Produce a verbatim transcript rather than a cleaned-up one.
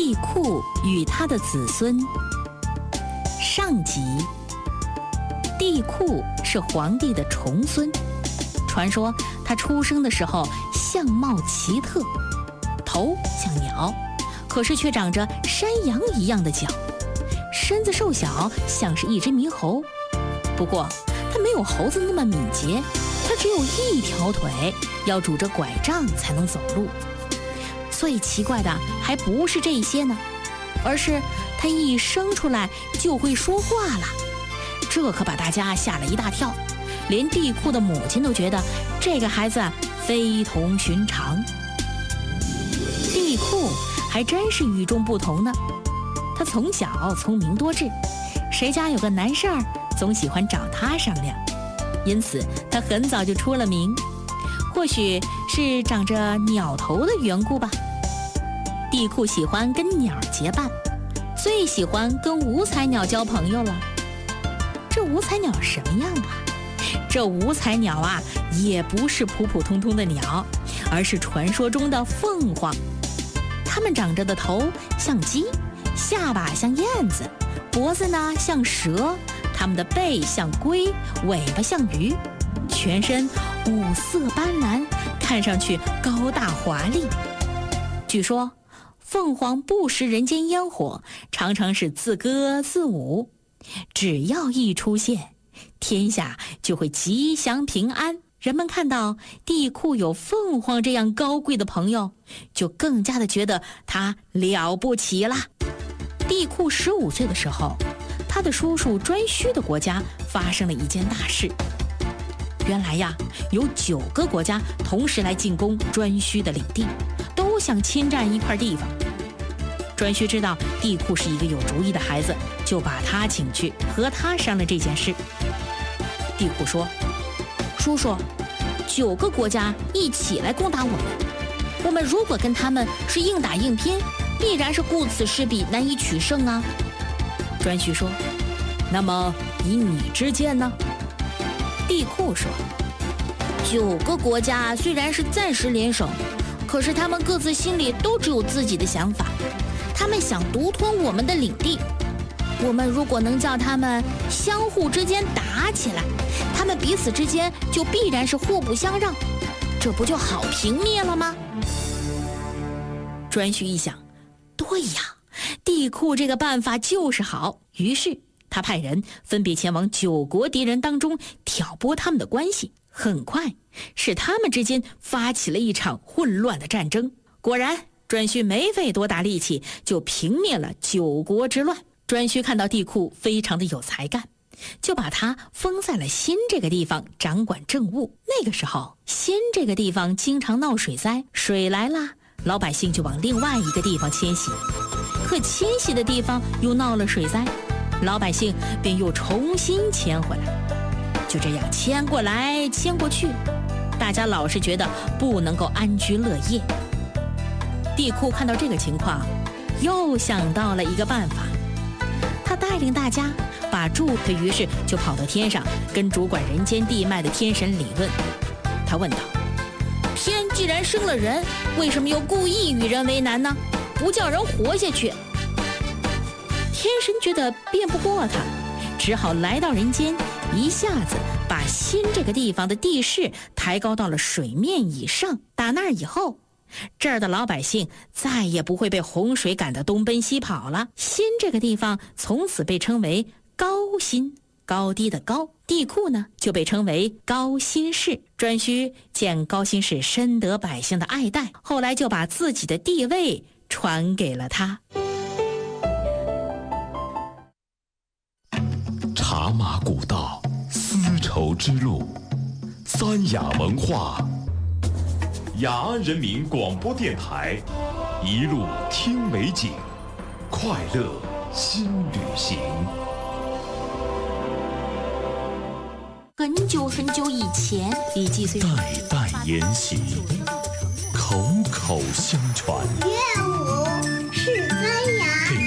帝喾与他的子孙。上集。帝喾是皇帝的重孙，传说他出生的时候相貌奇特，头像鸟，可是却长着山羊一样的脚，身子瘦小，像是一只猕猴。不过他没有猴子那么敏捷，他只有一条腿，要拄着拐杖才能走路。最奇怪的还不是这些呢，而是他一生出来就会说话了，这可把大家吓了一大跳，连帝喾的母亲都觉得这个孩子非同寻常。帝喾还真是与众不同呢，他从小聪明多智，谁家有个难事儿总喜欢找他商量，因此他很早就出了名。或许是长着鸟头的缘故吧，帝喾喜欢跟鸟结伴，最喜欢跟五彩鸟交朋友了。这五彩鸟什么样啊？这五彩鸟啊，也不是普普通通的鸟，而是传说中的凤凰。它们长着的头像鸡，下巴像燕子，脖子呢像蛇，它们的背像龟，尾巴像鱼，全身五色斑斓，看上去高大华丽。据说凤凰不食人间烟火，常常是自歌自舞，只要一出现，天下就会吉祥平安。人们看到帝喾有凤凰这样高贵的朋友，就更加的觉得他了不起啦。帝喾十五岁的时候，他的叔叔颛顼的国家发生了一件大事。原来呀，有九个国家同时来进攻颛顼的领地，都想侵占一块地方。颛顼知道帝喾是一个有主意的孩子，就把他请去和他商量这件事。帝喾说：叔叔，九个国家一起来攻打我们，我们如果跟他们是硬打硬拼，必然是顾此失彼，难以取胜啊。颛顼说：那么以你之见呢？帝喾说：九个国家虽然是暂时联手，可是他们各自心里都只有自己的想法，他们想独吞我们的领地。我们如果能叫他们相互之间打起来，他们彼此之间就必然是互不相让，这不就好平灭了吗？颛顼一想，对呀，帝喾这个办法就是好，于是他派人分别前往九国敌人当中挑拨他们的关系，很快使他们之间发起了一场混乱的战争。果然，颛顼没费多大力气就平灭了九国之乱。颛顼看到帝喾非常的有才干，就把他封在了新这个地方掌管政务。那个时候，新这个地方经常闹水灾，水来了，老百姓就往另外一个地方迁徙，可迁徙的地方又闹了水灾，老百姓便又重新迁回来，就这样迁过来迁过去，大家老是觉得不能够安居乐业。帝喾看到这个情况，又想到了一个办法，他带领大家把柱，他于是就跑到天上跟主管人间地脉的天神理论。他问道：天既然生了人，为什么又故意与人为难呢？不叫人活下去。天神觉得辩不过他，只好来到人间，一下子把新这个地方的地势抬高到了水面以上。打那儿以后，这儿的老百姓再也不会被洪水赶得东奔西跑了。新这个地方从此被称为高辛，高低的高。帝喾呢，就被称为高辛氏。颛顼见高辛氏深得百姓的爱戴，后来就把自己的地位传给了他。 茶马古道，丝绸之路，三雅文化。雅安人民广播电台，一路听美景，快乐新旅行。 很久很久以前，李继虽代代沿袭，口口相传。 乐舞是三雅。